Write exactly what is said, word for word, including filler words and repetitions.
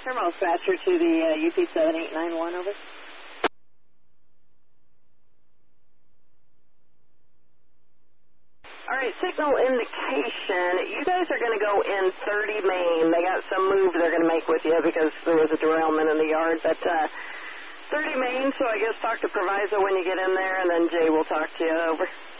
Terminal dispatcher to the uh, U P seven eight nine one, over. All right, signal indication. You guys are going to go in thirty main. They got some move they're going to make with you because there was a derailment in the yard. But uh, thirty main, so I guess talk to Proviso when you get in there, and then Jay will talk to you, over.